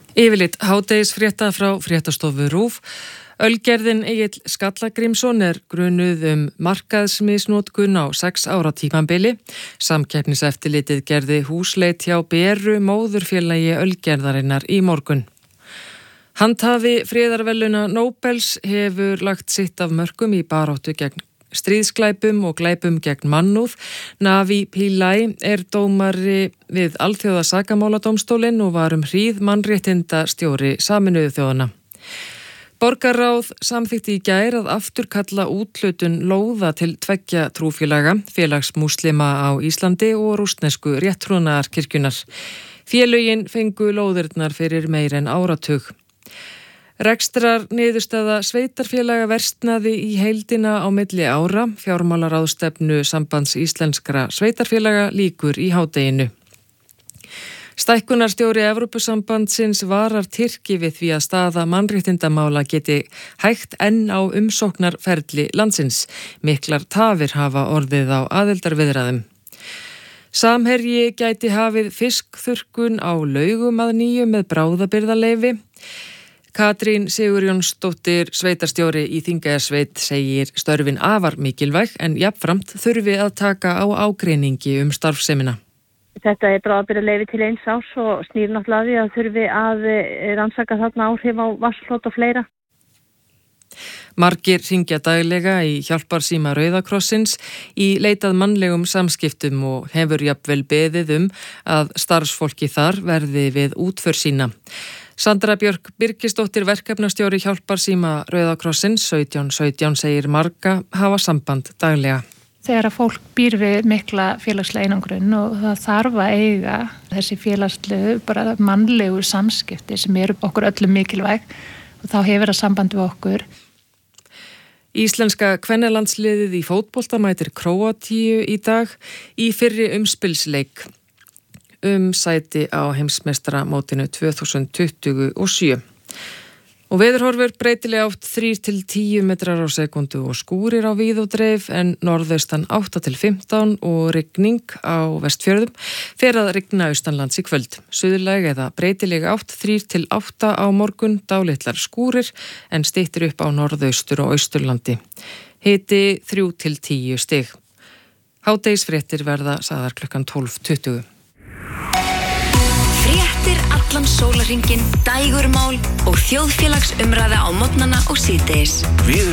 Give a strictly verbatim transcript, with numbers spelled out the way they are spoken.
Yfirlit hádegisfrétta frá fréttastofu RÚV. Ölgerðin Egill Skallagrímsson er grunuð um markaðsmisnotkun á sex ára tímabili. Samkeppniseftirlitið gerði húsleit hjá Beru, móðurfélagi Ölgerðarinnar, í morgun. Handhafi friðarverðlauna Nóbels hefur lagt sitt af mörkum í baráttu gegn stríðsglæpum og glæpum gegn mannúð. Navi Pillay er dómari við Alþjóða sakamáladómstólinn og var um hríð mannréttindastjóri Sameinuðu þjóðanna. Borgarráð samþykkti í gær að afturkalla úthlutun lóða til tveggja trúfélaga, félags múslima á Íslandi og rússnesku rétttrúnaðarkirkjunnar. Félögin fengu lóðirnar fyrir meir en áratug. Rekstrar niðurstaða sveitarfélaga versnaði í heildina á milli ára. Fjármálaráðstefnu Sambands íslenskra sveitarfélaga lýkur í hádeginu. Stækkunarstjóri Evrópusambandsins varar Tyrki við því að staða mannréttindamála geti hægt enn á umsóknarferli landsins. Miklar tafir hafa orðið á aðildarviðræðum. Samherji gæti hafið fiskþurrkun á Laugum að nýju með bráðabirgðaleyfi. Katrín Sigurjónsdóttir, sveitarstjóri í Þingeyjarsveit, segir störfin afar mikilvæg en jafnframt þurfi að taka á ágreiningi um starfsemina. Þetta er bráðabirgðaleyfi til eins árs og snýr náttúrulega því að þurfi að rannsaka þarna áhrif á vatnsflót og fleira. Margir hringja daglega í hjálparsíma Rauða krossins í leitað mannlegum samskiptum og hefur jafnvel beðið um að starfsfólki þar verði við útför sína. Sandra Björk Birgisdóttir, verkefnastjóri hjálparsíma Rauða krossins sautján sautján, segir marga hafa samband daglega. Þegar að fólk býr við mikla félagslega einangrun og það þarf að eiga þessi félagslegu, bara mannlegu samskipti sem eru okkur öllum mikilvæg og þá hefur það samband við okkur. Íslenska kvennalandsliðið í fótbolta mætir Króatíu í dag í fyrri umspilsleik um sæti á heimsmeistaramótinu tvö þúsund tuttugu og sjö. Og veðurhorfur breytilega átt þrír til tíu metrar á sekundu og skúrir á víð og dreif en norðaustan átta til fimmtán og rigning á Vestfjörðum. Fer að rigna austanlands í kvöld. Suðlæg eða breytilega átt þrír til átta á morgun, dálitlar skúrir en styttir upp á norðaustur og austurlandi. Hiti þrjú til tíu stig. Hádegisfréttir verða sagðar klukkan tólf tuttugu. Fréttir allan sólarhringinn, dægurmál og þjóðfélagsumræða á morgnana og síðdegis.